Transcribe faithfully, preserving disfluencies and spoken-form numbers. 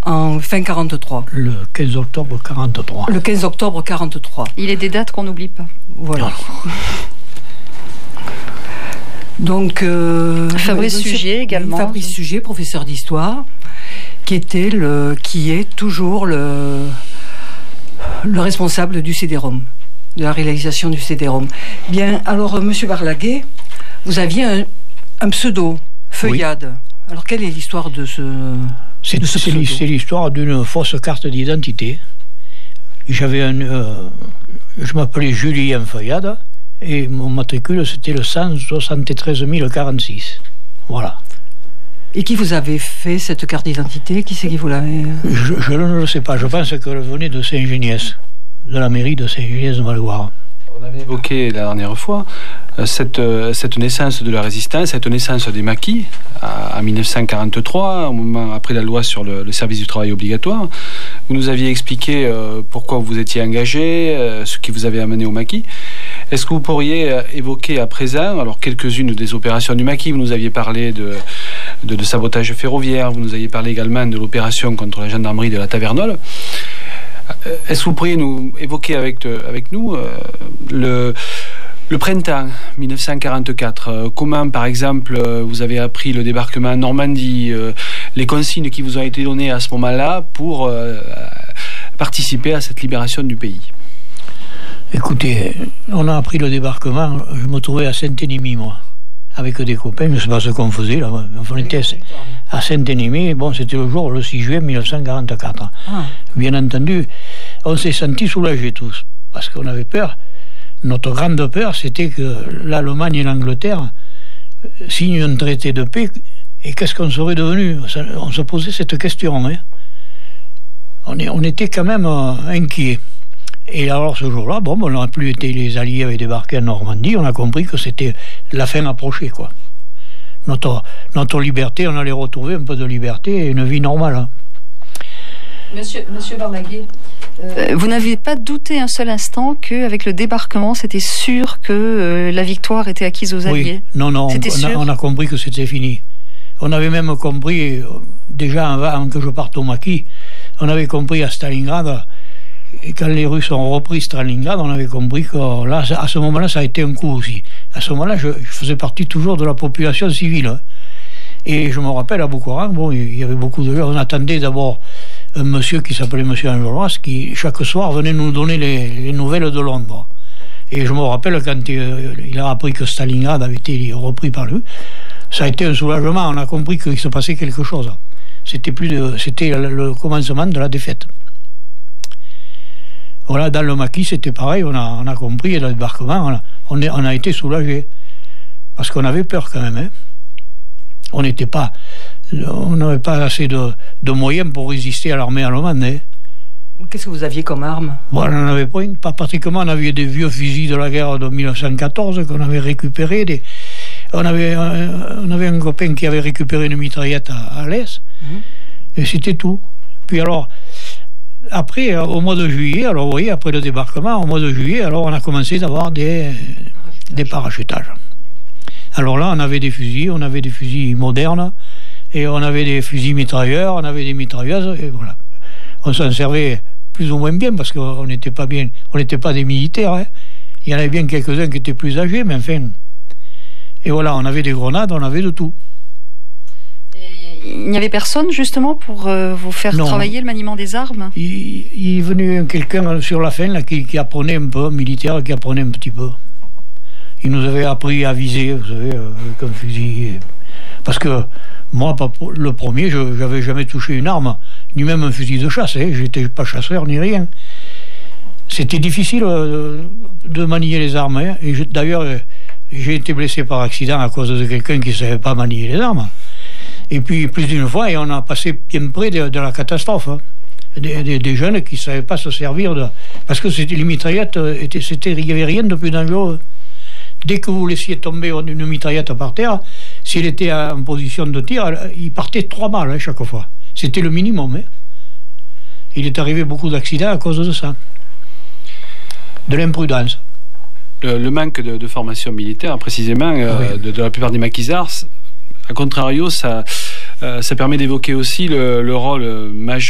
en fin quarante-trois. Le quinze octobre quarante-trois. Le quinze octobre quarante-trois. Il est des dates qu'on n'oublie pas. Voilà. Donc, euh, Fabrice monsieur, Sugier également. Fabrice Sugier, professeur d'histoire, qui était le, qui est toujours le, le responsable du C D-ROM, de la réalisation du C D-ROM. Bien, alors, euh, monsieur Barlaguet, vous aviez un, un pseudo, Feuillade. Oui. Alors, quelle est l'histoire de ce, c'est, de ce c'est, pseudo ? C'est l'histoire d'une fausse carte d'identité. J'avais un, euh, je m'appelais Julien Feuillade. Et mon matricule, c'était le cent soixante-treize mille quarante-six. Voilà. Et qui vous avait fait cette carte d'identité ? Qui c'est qui vous l'avait... Je, je ne le sais pas. Je pense qu'elle venait de Saint-Geniès, de la mairie de Saint-Geniès-de-Malgoire. On avait évoqué la dernière fois cette, cette naissance de la résistance, cette naissance des maquis en dix-neuf cent quarante-trois, au moment après la loi sur le, le service du travail obligatoire. Vous nous aviez expliqué euh, pourquoi vous étiez engagé, euh, ce qui vous avait amené au maquis. Est-ce que vous pourriez évoquer à présent, alors quelques-unes des opérations du maquis, vous nous aviez parlé de, de, de sabotage ferroviaire, vous nous aviez parlé également de l'opération contre la gendarmerie de la Tavernole. Est-ce que vous pourriez nous évoquer avec, avec nous euh, le, le printemps dix-neuf cent quarante-quatre, euh, comment par exemple euh, vous avez appris le débarquement en Normandie, euh, les consignes qui vous ont été données à ce moment-là pour euh, participer à cette libération du pays? Écoutez, on a appris le débarquement, je me trouvais à Saint-Énimie, moi, avec des copains, je ne sais pas ce qu'on faisait, là. On était à Saint-Énimie, bon, c'était le jour, le six juin dix-neuf cent quarante-quatre. Ah. Bien entendu, on s'est sentis soulagés tous, parce qu'on avait peur. Notre grande peur, c'était que l'Allemagne et l'Angleterre signent un traité de paix, et qu'est-ce qu'on serait devenu? On se posait cette question, hein. On, est, on était quand même euh, inquiets. Et alors ce jour-là, bon, on n'a plus été, les Alliés avaient débarqué en Normandie, on a compris que c'était la fin approchée, quoi. Notre, notre liberté, on allait retrouver un peu de liberté et une vie normale. Hein. Monsieur, monsieur Barlaguet, euh, vous n'avez pas douté un seul instant qu'avec le débarquement, c'était sûr que euh, la victoire était acquise aux Alliés? Oui, non, non, on, on, a, on a compris que c'était fini. On avait même compris, déjà avant que je parte au maquis, on avait compris à Stalingrad. Et quand les Russes ont repris Stalingrad, on avait compris que là, à ce moment-là, ça a été un coup aussi. À ce moment-là, je, je faisais partie toujours de la population civile. Et je me rappelle, à Boucoran, bon, il y avait beaucoup de gens. On attendait d'abord un monsieur qui s'appelait Monsieur Enjolras, qui chaque soir venait nous donner les, les nouvelles de Londres. Et je me rappelle quand il, il a appris que Stalingrad avait été repris par lui, ça a été un soulagement. On a compris qu'il se passait quelque chose. C'était, plus de, c'était le, le commencement de la défaite. Voilà, dans le maquis, c'était pareil, on a, on a compris, et le débarquement, on a, on, est, on a été soulagés. Parce qu'on avait peur quand même. Hein. On n'était pas, on n'avait pas assez de, de moyens pour résister à l'armée allemande. Hein. Qu'est-ce que vous aviez comme arme? Bon, on n'en avait pas, pas pratiquement, on avait des vieux fusils de la guerre de dix-neuf cent quatorze qu'on avait récupérés. Des, on, avait, on avait un copain qui avait récupéré une mitraillette à, à l'Est, mmh. Et c'était tout. Puis alors... Après, au mois de juillet, alors vous voyez, après le débarquement, au mois de juillet, alors on a commencé d'avoir des, des parachutages. Alors là, on avait des fusils, on avait des fusils modernes, et on avait des fusils mitrailleurs, on avait des mitrailleuses, et voilà. On s'en servait plus ou moins bien, parce qu'on n'était pas bien, on n'était pas des militaires, hein. Il y en avait bien quelques-uns qui étaient plus âgés, mais enfin. Et voilà, on avait des grenades, on avait de tout. Il n'y avait personne justement pour euh, vous faire non. travailler le maniement des armes? Il, il est venu quelqu'un sur la fin là, qui, qui apprenait un peu, militaire, qui apprenait un petit peu. Il nous avait appris à viser, vous savez, avec un fusil. Parce que moi, le premier, je n'avais jamais touché une arme, ni même un fusil de chasse. Hein. Je n'étais pas chasseur ni rien. C'était difficile de, de manier les armes. Hein. Et je, d'ailleurs, j'ai été blessé par accident à cause de quelqu'un qui ne savait pas manier les armes. Et puis, plus d'une fois, et on a passé bien près de, de la catastrophe. Hein. Des, des, des jeunes qui ne savaient pas se servir de... Parce que c'était, les mitraillettes, étaient, c'était, il n'y avait rien de plus dangereux. Dès que vous laissiez tomber une mitraillette par terre, s'il était en position de tir, il partait trois balles hein, chaque fois. C'était le minimum. Hein. Il est arrivé beaucoup d'accidents à cause de ça. De l'imprudence. Le, le manque de, de formation militaire, précisément, euh, oui. de, de la plupart des maquisards, a contrario, ça, euh, ça permet d'évoquer aussi le, le rôle majeur